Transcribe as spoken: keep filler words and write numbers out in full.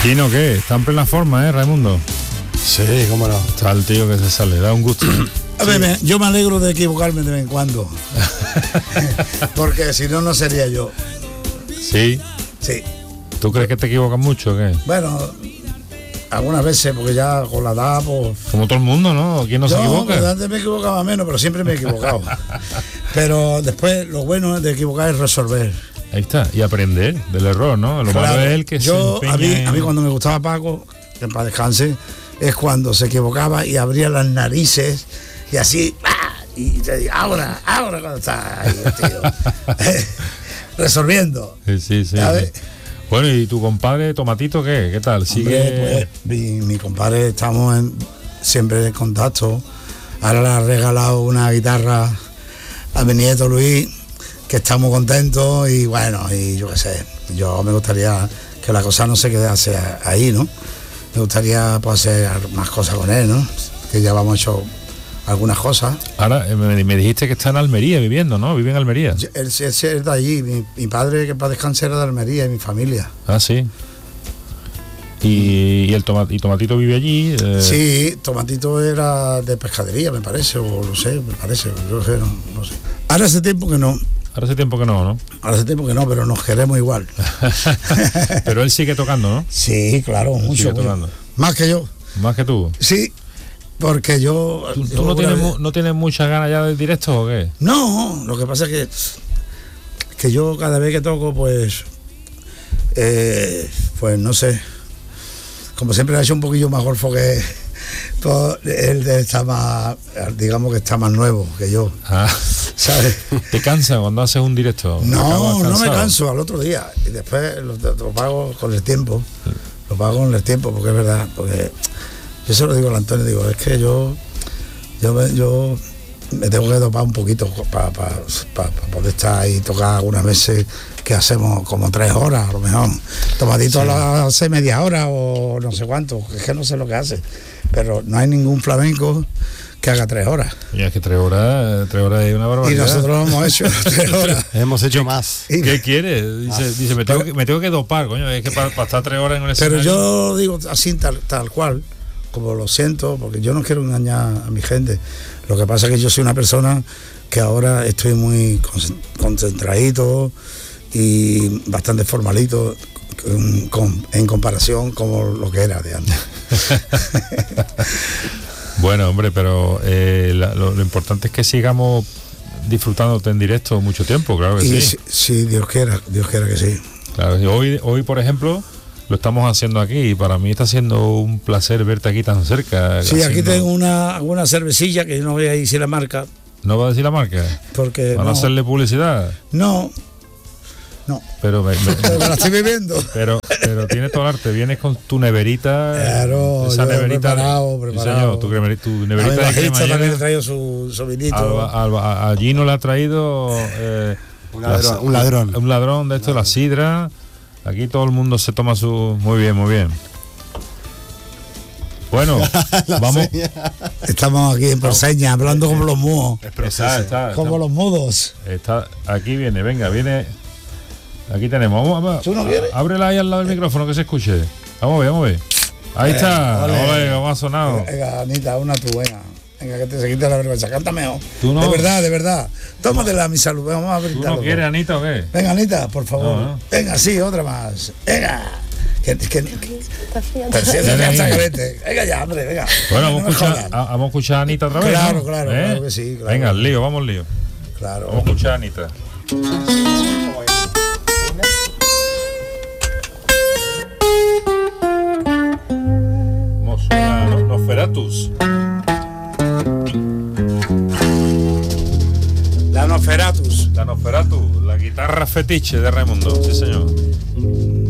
Kino, ¿qué? Está en plena forma, ¿eh, Raimundo? Sí, cómo no. Está el tío que se sale, da un gusto. A ver, me- yo me alegro de equivocarme de vez en cuando. Porque si no, no sería yo. Sí. Sí. ¿Tú crees que te equivocas mucho o qué? Bueno, algunas veces, porque ya con la edad, pues. Como todo el mundo, ¿no? ¿Quién no se No, equivoca? pues antes me equivocaba menos, pero siempre me he equivocado. Pero después, lo bueno de equivocar es resolver. Ahí está, y aprender del error, ¿no? Lo Claro, malo es el que yo, se a mí, empeña a mí en- cuando me gustaba Paco, que en paz descanse, es cuando se equivocaba y abría las narices y así, ¡ah! Y te digo, ahora, ahora cuando está ahí, tío. Resolviendo. Sí, sí, sí, ¿sabes? sí. Bueno, ¿y tu compadre Tomatito qué? ¿Qué tal? ¿Sigue? Hombre, pues, mi, mi compadre, estamos en- siempre en contacto. Ahora le ha regalado una guitarra a mi nieto Luis, que está muy contento y bueno, y yo qué sé, yo me gustaría que la cosa no se quedase ahí, ¿no? Me gustaría pues, hacer más cosas con él, ¿no? Que ya hemos hecho algunas cosas. Ahora eh, me, me dijiste que está en Almería viviendo, ¿no? Vive en Almería. Yo- Él, él, él es de allí, mi, mi padre que para descansar era de Almería y mi familia. Ah, sí. Y, y el toma- y Tomatito vive allí. eh, Sí, Tomatito era de pescadería, me parece, o no sé, me parece, yo no sé, no, no sé. Ahora hace tiempo que no, Ahora hace tiempo que no, ¿no? ahora hace tiempo que no, pero nos queremos igual. Pero él sigue tocando, ¿no? Sí, claro, Él mucho. sigue mucho. tocando. Más que yo. Más que tú. Sí, porque yo... ¿Tú, yo tú no, una tienes, vez- mu- no tienes muchas ganas ya del directo o qué? No, lo que pasa es que, que yo cada vez que toco, pues, eh, pues no sé, como siempre ha hecho un poquillo más golfo que pues, él está más, digamos que está más nuevo que yo, Ah, ¿sabes? ¿te cansa cuando haces un directo? ¿Acabas No, no me cansado? canso al otro día y después lo, lo pago con el tiempo, lo pago con el tiempo porque es verdad, porque yo se lo digo al Antonio, digo, es que yo, yo, me- yo me tengo que dopar un poquito para poder estar ahí y tocar algunas veces que hacemos como tres horas a lo mejor. Tomatito Sí. lo hace media hora o no sé cuánto, es que no sé lo que hace, pero no hay ningún flamenco que haga tres horas. Y es que tres horas, tres horas es una Y barbaridad. nosotros lo hemos hecho tres horas. Hemos hecho más. Y- ¿Qué quieres? Dice, dice me, tengo que, me tengo que dopar, coño. Es que para, estar tres horas en un Pero escenario. yo digo así tal, tal cual, como lo siento, porque yo no quiero engañar a mi gente. Lo que pasa es que yo soy una persona que ahora estoy muy con- concentradito y bastante formalito con- con- en comparación con lo que era de antes. Bueno, hombre, pero eh, la- lo, lo importante es que sigamos disfrutándote en directo mucho tiempo, claro que Y sí. si, si Dios quiera, Dios quiera que sí. Claro, y hoy, hoy, por ejemplo, lo estamos haciendo aquí y para mí está siendo un placer verte aquí tan cerca. Sí, aquí haciendo- tengo una, una cervecilla que yo no voy a decir la marca, ¿No va a decir la marca? porque ¿Van a no, hacerle publicidad? no, no, Pero, me- me- pero me la estoy bebiendo. pero, pero tienes todo el arte, vienes con tu neverita. Claro, esa yo neverita. preparado, Sí, preparado. señor, tu, cremer- tu A mi neverita de bajista también le cremallera. he traído su, su vinito. Alba- Alba- a Gino le ha traído eh, Un la- ladrón, un ladrón. un ladrón de esto, la sidra. Aquí todo el mundo se toma su. Muy bien, muy bien. Bueno, vamos. Estamos aquí por señas, hablando como los mudos. Está, está, Como está, los mudos. está- aquí viene, venga, viene. Aquí tenemos. Vamos, vamos, ¿Tú no quieres? ábrela ahí al lado del micrófono que se escuche. Vamos a ver, vamos a ver. Ahí Eh, está. ole. Ole, cómo ha sonado. Venga, Anita, una tú, venga. Venga, que te se quite la vergüenza. Cántame. oh. Tú no. De verdad, de verdad. Tómatela a mi salud. Vamos a ¿Tú brindar. no quieres, Anita, o qué? Venga, Anita, por favor. No, no. Venga, sí, otra más. Venga. Que, que, que, Está fría. Persigue, Ven ahí. venga, vete. Venga ya, hombre, venga. Bueno, No vamos a me escuchar, jodas. a- vamos a escuchar a Anita otra vez. Claro, ¿no? claro, ¿Eh? claro que sí, claro. Venga, al lío, vamos al lío. Claro. Vamos a escuchar a Anita. Vamos a los Nosferatus. La Nosferatus. La Nosferatu, la guitarra fetiche de Raimundo, sí señor.